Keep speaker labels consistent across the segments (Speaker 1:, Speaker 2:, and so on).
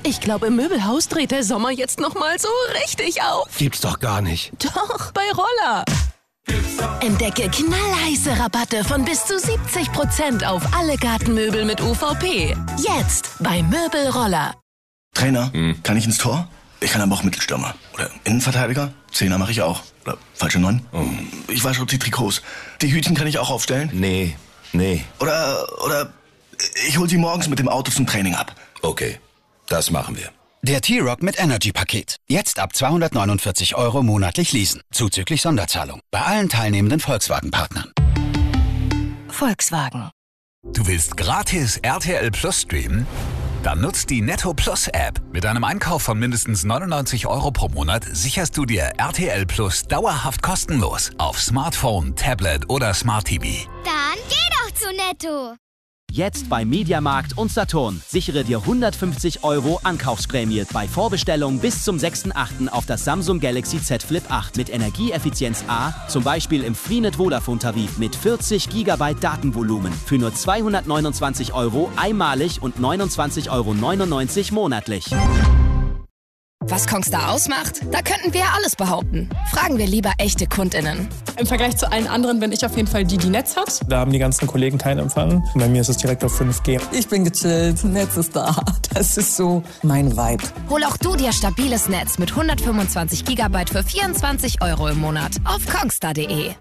Speaker 1: Ich glaube, im Möbelhaus dreht der Sommer jetzt noch mal so richtig auf.
Speaker 2: Gibt's doch gar nicht.
Speaker 1: Doch, bei Roller. Entdecke knallheiße Rabatte von bis zu 70% auf alle Gartenmöbel mit UVP. Jetzt bei Möbelroller.
Speaker 3: Trainer, kann ich ins Tor? Ich kann aber auch Mittelstürmer. Oder Innenverteidiger? Zehner mache ich auch. Oder falsche 9? Ich wasche die Trikots. Die Hütchen kann ich auch aufstellen?
Speaker 2: Nee.
Speaker 3: Oder ich hol sie morgens mit dem Auto zum Training ab.
Speaker 2: Okay, das machen wir.
Speaker 4: Der T-Rock mit Energy-Paket. Jetzt ab 249 € monatlich leasen. Zuzüglich Sonderzahlung. Bei allen teilnehmenden Volkswagen-Partnern.
Speaker 1: Volkswagen.
Speaker 5: Du willst gratis RTL Plus streamen? Dann nutzt die Netto Plus App. Mit einem Einkauf von mindestens 99 € pro Monat sicherst du dir RTL Plus dauerhaft kostenlos auf Smartphone, Tablet oder Smart TV.
Speaker 6: Dann geh doch zu Netto.
Speaker 7: Jetzt bei Mediamarkt und Saturn. Sichere dir 150 € Ankaufsprämie bei Vorbestellung bis zum 6.8. auf das Samsung Galaxy Z Flip 8 mit Energieeffizienz A, zum Beispiel im Freenet Vodafone-Tarif mit 40 GB Datenvolumen für nur 229 € einmalig und 29,99 € monatlich.
Speaker 8: Was Kongstar ausmacht? Da könnten wir ja alles behaupten. Fragen wir lieber echte KundInnen.
Speaker 9: Im Vergleich zu allen anderen bin ich auf jeden Fall die Netz hat.
Speaker 10: Da haben die ganzen Kollegen keinen Empfang. Bei mir ist es direkt auf 5G.
Speaker 11: Ich bin gechillt, Netz ist da. Das ist so mein Vibe.
Speaker 8: Hol auch du dir stabiles Netz mit 125 GB für 24 € im Monat auf kongstar.de.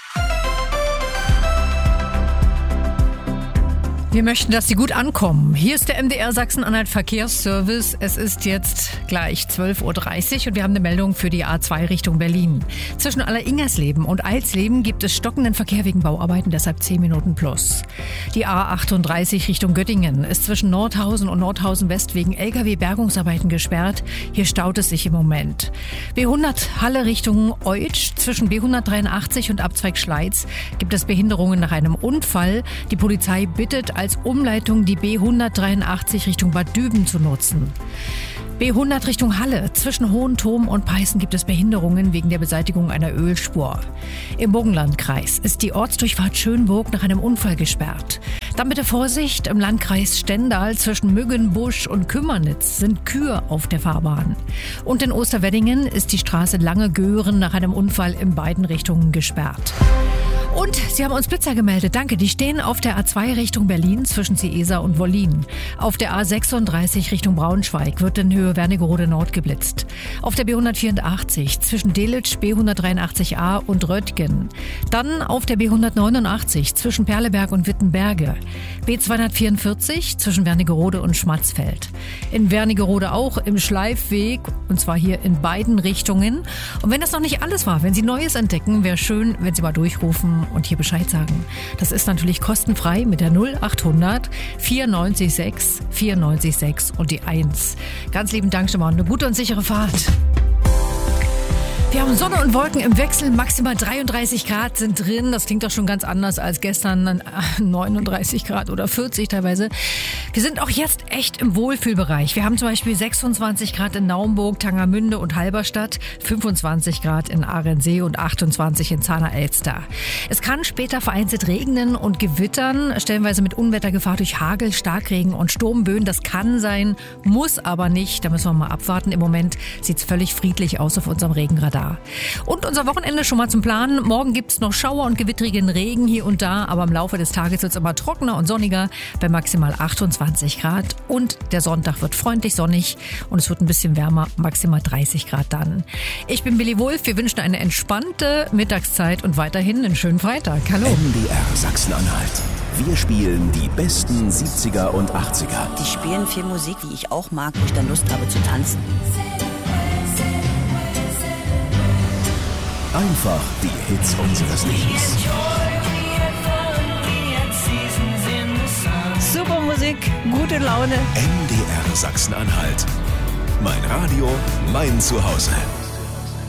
Speaker 12: Wir möchten, dass Sie gut ankommen. Hier ist der MDR Sachsen-Anhalt Verkehrsservice. Es ist jetzt gleich 12:30 Uhr und wir haben eine Meldung für die A2 Richtung Berlin. Zwischen Alleringersleben und Alsleben gibt es stockenden Verkehr wegen Bauarbeiten, deshalb 10 Minuten plus. Die A38 Richtung Göttingen ist zwischen Nordhausen und Nordhausen West wegen LKW-Bergungsarbeiten gesperrt. Hier staut es sich im Moment. B100 Halle Richtung Eutsch zwischen B183 und Abzweig Schleiz gibt es Behinderungen nach einem Unfall. Die Polizei bittet als Umleitung die B183 Richtung Bad Düben zu nutzen. B100 Richtung Halle. Zwischen Hohenturm und Peißen gibt es Behinderungen wegen der Beseitigung einer Ölspur. Im Burgenlandkreis ist die Ortsdurchfahrt Schönburg nach einem Unfall gesperrt. Dann bitte Vorsicht, im Landkreis Stendal zwischen Müggenbusch und Kümmernitz sind Kühe auf der Fahrbahn. Und in Osterweddingen ist die Straße Lange-Göhren nach einem Unfall in beiden Richtungen gesperrt. Und Sie haben uns Blitzer gemeldet. Danke. Die stehen auf der A2 Richtung Berlin zwischen Ciesa und Wollin. Auf der A36 Richtung Braunschweig wird in Höhe Wernigerode Nord geblitzt. Auf der B184 zwischen Delitzsch, B183a und Röttgen. Dann auf der B189 zwischen Perleberg und Wittenberge. B244 zwischen Wernigerode und Schmatzfeld. In Wernigerode auch im Schleifweg, und zwar hier in beiden Richtungen. Und wenn das noch nicht alles war, wenn Sie Neues entdecken, wäre schön, wenn Sie mal durchrufen und hier Bescheid sagen. Das ist natürlich kostenfrei mit der 0800 94 6 und die 1. Ganz lieben Dank schon mal. Eine gute und sichere Fahrt. Wir haben Sonne und Wolken im Wechsel, maximal 33 Grad sind drin. Das klingt doch schon ganz anders als gestern, 39 Grad oder 40 teilweise. Wir sind auch jetzt echt im Wohlfühlbereich. Wir haben zum Beispiel 26 Grad in Naumburg, Tangermünde und Halberstadt, 25 Grad in Ahrensee und 28 in Zahner-Elster. Es kann später vereinzelt regnen und gewittern, stellenweise mit Unwettergefahr durch Hagel, Starkregen und Sturmböen. Das kann sein, muss aber nicht. Da müssen wir mal abwarten. Im Moment sieht's völlig friedlich aus auf unserem Regenradar. Und unser Wochenende schon mal zum Planen. Morgen gibt's noch Schauer und gewittrigen Regen hier und da, aber im Laufe des Tages wird's immer trockener und sonniger bei maximal 28 Grad. Und der Sonntag wird freundlich sonnig und es wird ein bisschen wärmer, maximal 30 Grad dann. Ich bin Billy Wulff, wir wünschen eine entspannte Mittagszeit und weiterhin einen schönen Freitag. Hallo.
Speaker 13: MDR Sachsen-Anhalt. Wir spielen die besten 70er und 80er.
Speaker 14: Die spielen viel Musik, die ich auch mag, wo ich dann Lust habe zu tanzen.
Speaker 13: Einfach die Hits unseres Lebens.
Speaker 1: Super Musik, gute Laune.
Speaker 13: MDR Sachsen-Anhalt. Mein Radio, mein Zuhause.